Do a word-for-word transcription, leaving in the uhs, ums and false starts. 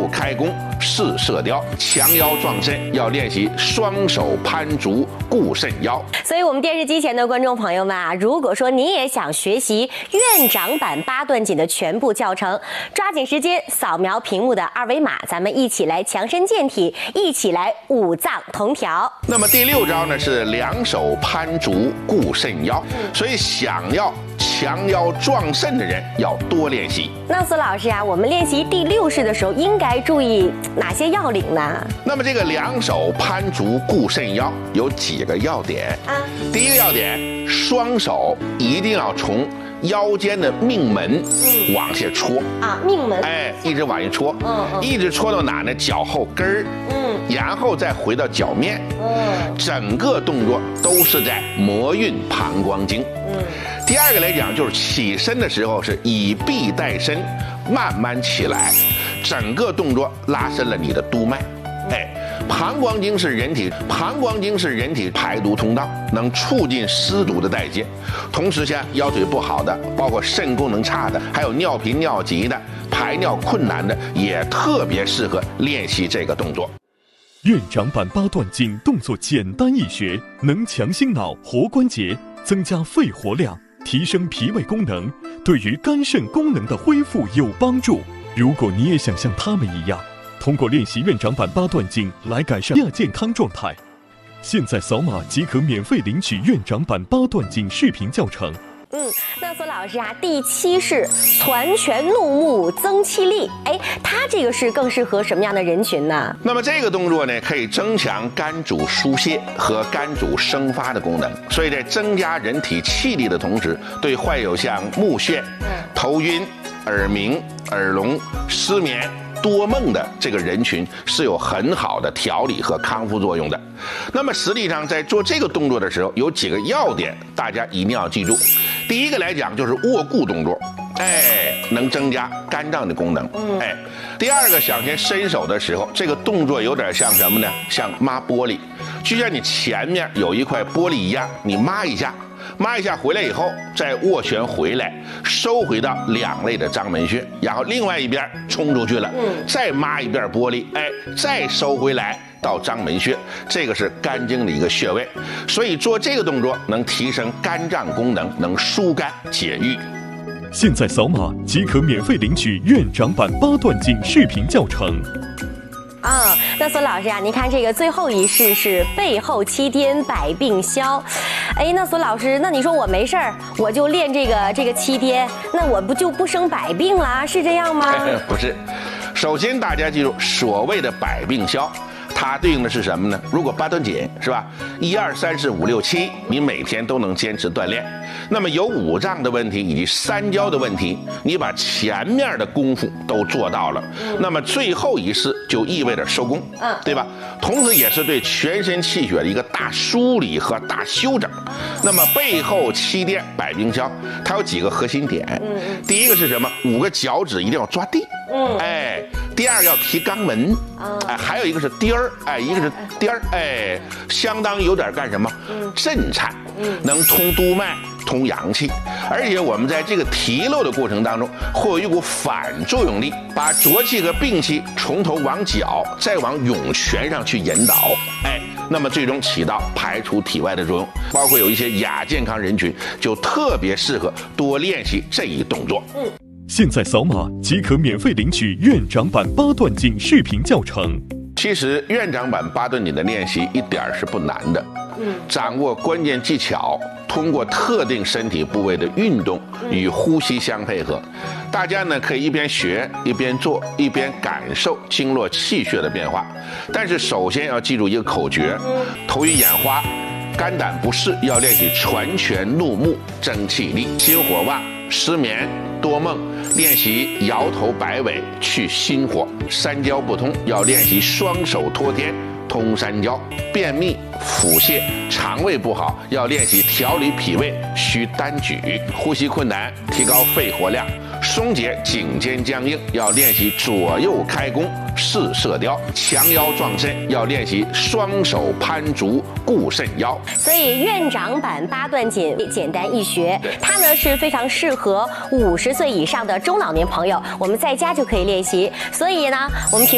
开弓试射雕，强腰壮身要练习双手攀竹固肾腰。 所以我们电视机前的观众朋友们啊，如果说你也想学习院长版八段锦的全部教程，抓紧时间扫描屏幕的二维码，咱们一起来强身健体，一起来五脏同调。 那么第六招呢是两手攀竹固肾腰，所以想要强腰壮肾的人要多练习。 那苏老师啊，我们练习第六式的时候应该注意哪些要领呢？ 那么这个两手攀竹固肾腰有几个要点啊？第一个要点，双手一定要从腰间的命门往下戳啊，命门， 哎，一直往下戳， 嗯嗯， 一直戳到哪呢？脚后跟儿，嗯，然后再回到脚面，嗯，整个动作都是在摩运膀胱经，嗯。第二个来讲，就是起身的时候是以臂带身，慢慢起来，整个动作拉伸了你的督脉。哎，膀胱经是人体，膀胱经是人体排毒通道，能促进湿毒的代谢。同时，像腰腿不好的，包括肾功能差的，还有尿频尿急的，排尿困难的，也特别适合练习这个动作。 院长版八段锦动作简单易学，能强心脑、活关节，增加肺活量，提升脾胃功能，对于肝肾功能的恢复有帮助。如果你也想像他们一样，通过练习院长版八段锦来改善亚健康状态，现在扫码即可免费领取院长版八段锦视频教程。 嗯，那苏老师啊，第七式攒拳怒目增气力，哎，它这个是更适合什么样的人群呢？ 那么这个动作呢，可以增强肝主疏泄和肝主生发的功能，所以在增加人体气力的同时，对患有像目眩、头晕、耳鸣、耳聋、失眠、多梦的这个人群是有很好的调理和康复作用的。那么实际上在做这个动作的时候，有几个要点大家一定要记住。第一个来讲就是握固动作，哎，能增加肝脏的功能，哎。第二个，想先伸手的时候，这个动作有点像什么呢？像抹玻璃，就像你前面有一块玻璃一样，你抹一下。抹一下回来以后，再握拳回来，收回到两肋的章门穴，然后另外一边冲出去了，嗯，再抹一遍玻璃，哎，再收回来到章门穴，这个是肝经的一个穴位，所以做这个动作能提升肝脏功能，能疏肝解郁。 现在扫码即可免费领取院长版八段锦视频教程。 啊、嗯，那苏老师啊，您看这个最后一式是背后七颠百病消，哎，那苏老师，那你说我没事儿，我就练这个这个七颠，那我不就不生百病了？是这样吗？ 不是，首先大家记住，所谓的百病消，它对应的是什么呢？如果八段锦是吧，一二三四五六七，你每天都能坚持锻炼，那么有五脏的问题以及三焦的问题，你把前面的功夫都做到了，嗯、那么最后一式就意味着收工，嗯，对吧？同时也是对全身气血的一个大梳理和大修整。那么背后七颠百病消，它有几个核心点，嗯，第一个是什么？五个脚趾一定要抓地，嗯，哎，第二个要提肛门，啊，哎，还有一个是颠儿，哎，一个是颠儿，哎，相当于有点干什么？嗯，震颤，嗯，能通督脉。通阳气，而且我们在这个提溜的过程当中，会有一股反作用力，把浊气和病气从头往脚，再往涌泉上去引导，哎，那么最终起到排除体外的作用。包括有一些亚健康人群，就特别适合多练习这一动作。嗯， 现在扫码即可免费领取院长版八段锦视频教程。 其实院长版八段锦的练习一点是不难的，嗯，掌握关键技巧，通过特定身体部位的运动与呼吸相配合，大家呢可以一边学一边做，一边感受经络气血的变化。但是首先要记住一个口诀：头晕眼花、肝胆不适要练习攒拳怒目增气力；心火旺、失眠、多梦练习摇头摆尾去心火；三焦不通要练习双手托天通三焦；便秘、腹泻、肠胃不好要练习调理脾胃需单举；呼吸困难提高肺活量；松解颈肩僵硬要练习左右开弓试射雕；强腰壮肾要练习双手攀竹固肾腰。 所以院长版八段锦简单易学，它呢是非常适合五十岁以上的中老年朋友，我们在家就可以练习。所以呢，我们平